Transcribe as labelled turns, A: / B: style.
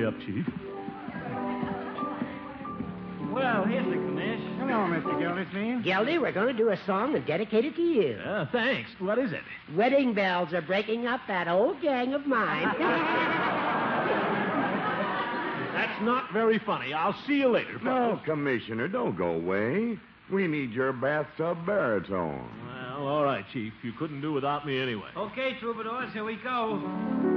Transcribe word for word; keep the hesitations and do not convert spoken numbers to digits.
A: Hurry up, Chief.
B: Well, here's the commish.
C: Hello, Mister Gildersleeve.
D: Gildy, we're going to do a song and dedicate it to you.
A: Uh, thanks. What is it?
D: Wedding bells are breaking up that old gang of mine.
A: That's not very funny. I'll see you later.
E: No, Commissioner, don't go away. We need your bathtub baritone.
A: Well, all right, Chief. You couldn't do without me anyway.
B: Okay, troubadours, here we go.